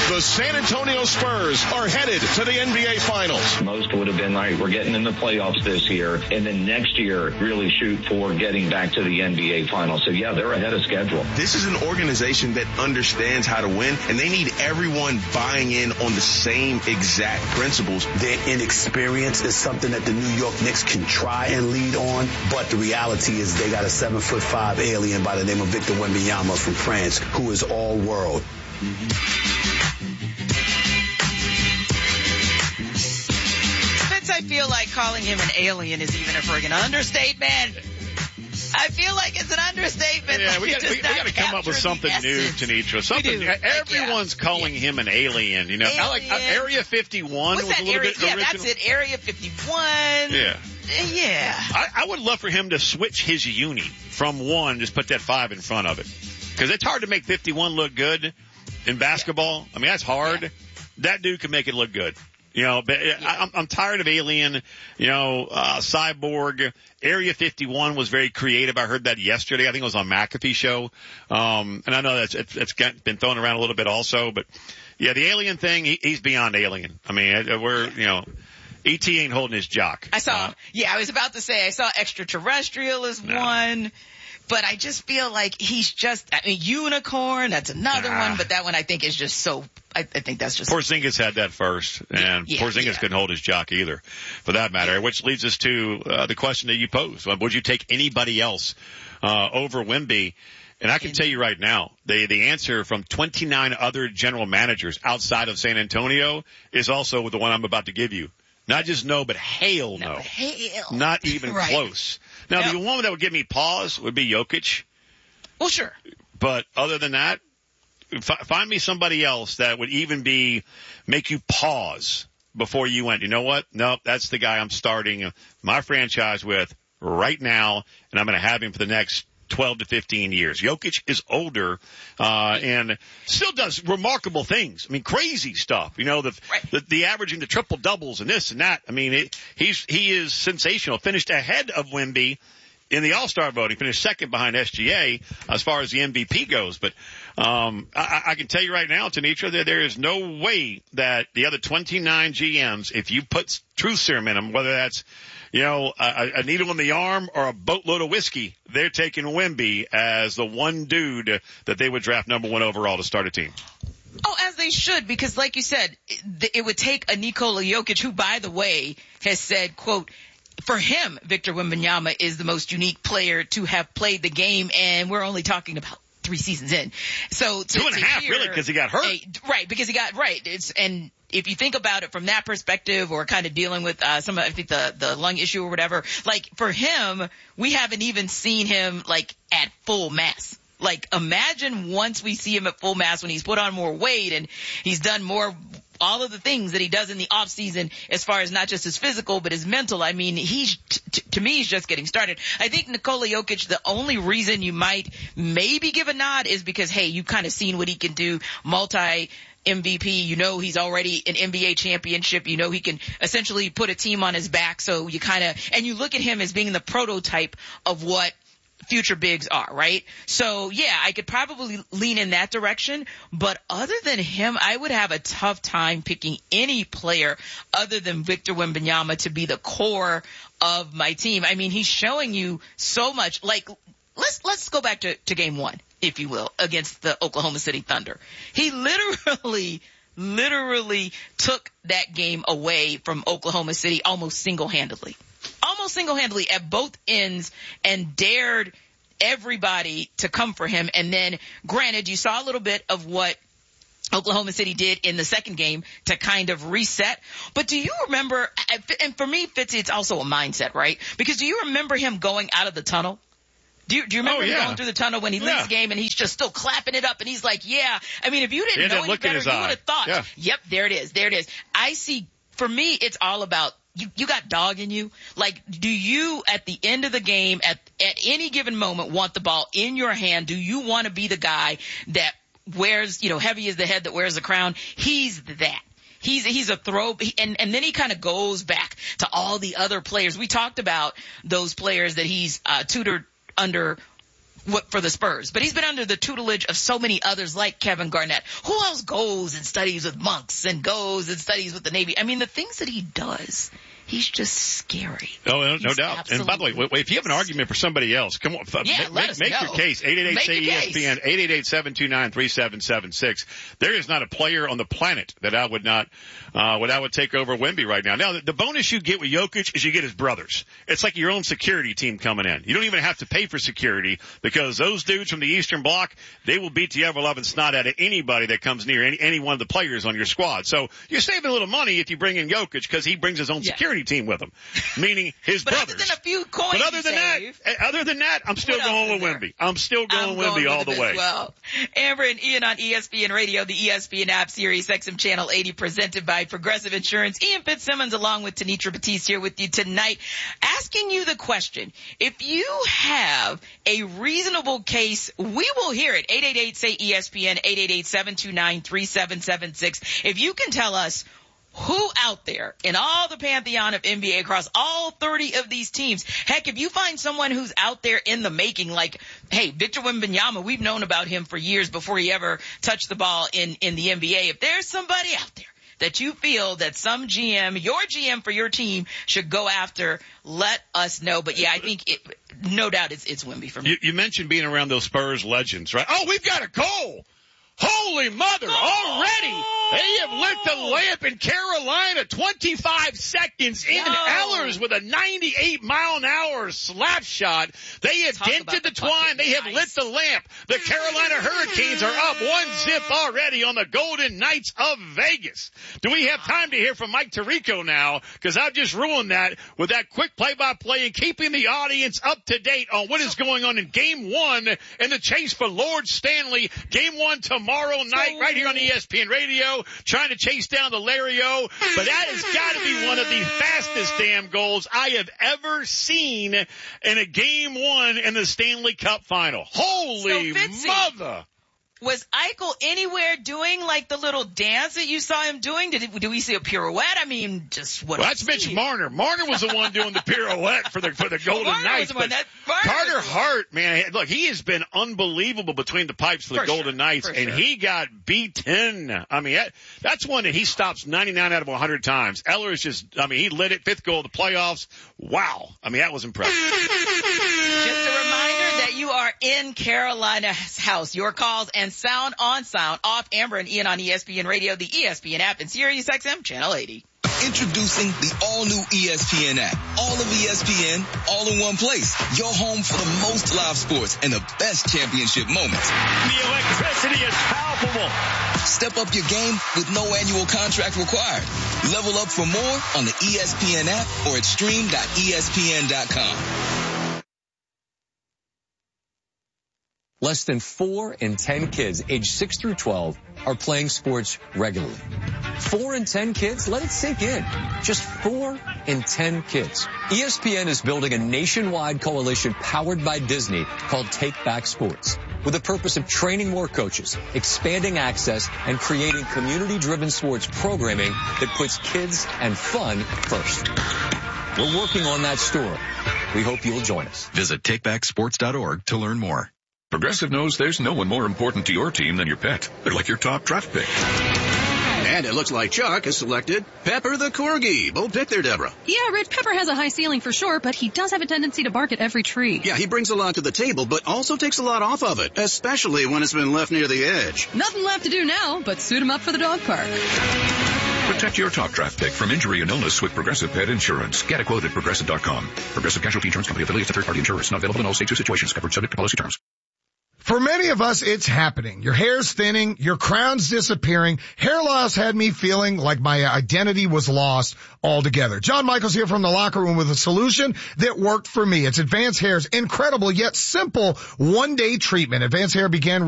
The San Antonio Spurs are headed to the NBA Finals. Most would have been, all right, we're getting in the playoffs this year, and then next year really shoot for getting back to the NBA Finals. So, yeah, they're ahead of schedule. This is an organization that understands how to win, and they need everyone buying in on the same exact principles. Their inexperience is something that the New York Knicks can try and lead on, but the reality is they got a 7'5" alien by the name of Victor Wembanyama from France, who is all world. Vince, I feel like calling him an alien is even a friggin' understatement. I feel like it's an understatement. Yeah, like we got to come up with something new, Tanitra. Something. Everyone's calling him an alien. You know, like Area 51 was a little bit original. Yeah, that's it. Area 51. Yeah. I would love for him to switch his uni from 1, just put that 5 in front of it, because it's hard to make 51 look good in basketball. I mean, that's hard. Yeah. That dude can make it look good. You know, but I'm tired of Alien, Cyborg. Area 51 was very creative. I heard that yesterday. I think it was on McAfee show. And I know that's it's been thrown around a little bit also, but yeah, the Alien thing, he's beyond Alien. I mean, E.T. ain't holding his jock. I was about to say, I saw Extraterrestrial as one. But I just feel like he's just, Unicorn, that's another one, but that one I think is just so, I think that's just. Porzingis had that first, and Porzingis couldn't hold his jock either, for that matter, which leads us to the question that you posed. Would you take anybody else over Wemby? And I can tell you right now, the answer from 29 other general managers outside of San Antonio is also the one I'm about to give you. Not just no, but hell no. Hell. Not even close. Now, the one that would give me pause would be Jokic. Well, sure. But other than that, find me somebody else that would even make you pause before you went, you know what? Nope, that's the guy I'm starting my franchise with right now, and I'm going to have him for the next 12 to 15 years. Jokic is older, and still does remarkable things. I mean, crazy stuff. You know, the averaging the triple doubles and this and that. I mean, he is sensational. Finished ahead of Wemby in the All-Star voting. Finished second behind SGA as far as the MVP goes. But, I can tell you right now, Tanitra, that there is no way that the other 29 GMs, if you put truth serum in them, whether that's a needle in the arm or a boatload of whiskey, they're taking Wemby as the one dude that they would draft number 1 overall to start a team. Oh, as they should, because like you said, it would take a Nikola Jokic, who, by the way, has said, quote, for him, Victor Wembanyama is the most unique player to have played the game, and we're only talking about 3 seasons in. So 2.5, really, because he got hurt. Because he got and if you think about it from that perspective, or kind of dealing with I think the lung issue or whatever, like for him, we haven't even seen him like at full mass. Like imagine once we see him at full mass, when he's put on more weight and he's done more, all of the things that he does in the off season, as far as not just his physical but his mental. I mean, he's to me, he's just getting started. I think Nikola Jokic, the only reason you might maybe give a nod is because, hey, you've kind of seen what he can do, MVP, he's already an NBA championship, he can essentially put a team on his back. So you and you look at him as being the prototype of what future bigs are, right? So yeah, I could probably lean in that direction, but other than him, I would have a tough time picking any player other than Victor Wembanyama to be the core of my team. I mean, he's showing you so much. Like, let's go back to game 1, if you will, against the Oklahoma City Thunder. He literally took that game away from Oklahoma City almost single-handedly at both ends, and dared everybody to come for him. And then, granted, you saw a little bit of what Oklahoma City did in the second game to kind of reset. But do you remember, and for me, Fitzy, it's also a mindset, right? Because do you remember him going out of the tunnel? Do you remember him going through the tunnel when he leaves the game and he's just still clapping it up and he's like, yeah. I mean, if you didn't know any better, you would have thought, yep, there it is. I see, for me, it's all about, you got dog in you. Like, do you, at the end of the game, at any given moment, want the ball in your hand? Do you want to be the guy that wears, heavy is the head that wears the crown? He's that. He's a throw, and then he kind of goes back to all the other players. We talked about those players that he's tutored under for the Spurs, but he's been under the tutelage of so many others like Kevin Garnett. Who else goes and studies with monks and goes and studies with the Navy? I mean, the things that he does, he's just scary. Oh, no doubt. And by the way, if you have an argument for somebody else, come on, make your case. 888-ESPN, 888-729-3776. There is not a player on the planet that I would not, I would take over Wemby right now. Now, the bonus you get with Jokic is you get his brothers. It's like your own security team coming in. You don't even have to pay for security because those dudes from the Eastern Bloc, they will beat the ever-loving snot out of anybody that comes near any one of the players on your squad. So you're saving a little money if you bring in Jokic because he brings his own security team with him, meaning his brothers. Other than a few coins, but other than that, I'm still going with Wemby. I'm still going Wemby all the way. Well, Amber and Ian on ESPN Radio, the ESPN app, Sirius XM Channel 80, presented by Progressive Insurance. Ian Fitzsimmons along with Tanitra Batiste here with you tonight, asking you the question: if you have a reasonable case, we will hear it. 888-SAY-ESPN, 888-729-3776. If you can tell us who out there in all the pantheon of NBA across all 30 of these teams, heck, if you find someone who's out there in the making, like, hey, Victor Wembanyama, we've known about him for years before he ever touched the ball in the NBA. If there's somebody out there that you feel that some GM, your GM for your team, should go after, let us know. But yeah, I think no doubt it's Wemby for me. You mentioned being around those Spurs legends, right? Oh, we've got a goal. Holy mother, already they have lit the lamp in Carolina, 25 seconds in. Ellers with a 98-mile-an-hour slap shot. They have dented the twine. They have lit the lamp. The Carolina Hurricanes are up 1-0 already on the Golden Knights of Vegas. Do we have time to hear from Mike Tirico now? Because I've just ruined that with that quick play-by-play and keeping the audience up to date on what is going on in Game 1 in the chase for Lord Stanley. Game 1 tomorrow night right here on ESPN Radio, trying to chase down the Lario. But that has got to be one of the fastest damn goals I have ever seen in a Game 1 in the Stanley Cup Final. Holy mother! Was Eichel anywhere doing like the little dance that you saw him doing? Did we see a pirouette? I mean, just what? Well, that's Mitch Marner. Marner was the one doing the pirouette for the Golden Knights. But Carter Hart, man, look, he has been unbelievable between the pipes for the Golden Knights, and he got beaten. I mean, that's one that he stops 99 out of 100 times. Ellers he lit it, 5th goal of the playoffs. Wow. I mean, that was impressive. Just a reminder that you are in Carolina's house. Your calls and sound on, sound off. Amber and Ian on ESPN Radio, the ESPN app, and Sirius XM Channel 80. Introducing the all-new ESPN app. All of ESPN, all in one place. Your home for the most live sports and the best championship moments. The electricity is palpable. Step up your game with no annual contract required. Level up for more on the ESPN app or at stream.espn.com. Less than 4 in 10 kids aged 6 through 12 are playing sports regularly. 4 in 10 kids? Let it sink in. Just 4 in 10 kids. ESPN is building a nationwide coalition powered by Disney called Take Back Sports, with the purpose of training more coaches, expanding access, and creating community-driven sports programming that puts kids and fun first. We're working on that story. We hope you'll join us. Visit takebacksports.org to learn more. Progressive knows there's no one more important to your team than your pet. They're like your top draft pick. And it looks like Chuck has selected Pepper the Corgi. Bold pick there, Deborah. Yeah, Rich, Pepper has a high ceiling for sure, but he does have a tendency to bark at every tree. Yeah, he brings a lot to the table, but also takes a lot off of it, especially when it's been left near the edge. Nothing left to do now but suit him up for the dog park. Protect your top draft pick from injury and illness with Progressive Pet Insurance. Get a quote at Progressive.com. Progressive Casualty Insurance Company affiliates and third-party insurers. Not available in all states or situations. Covered subject to policy terms. For many of us, it's happening. Your hair's thinning, your crown's disappearing. Hair loss had me feeling like my identity was lost altogether. John Michaels here from the Locker Room with a solution that worked for me. It's Advanced Hair's incredible yet simple one-day treatment. Advanced Hair began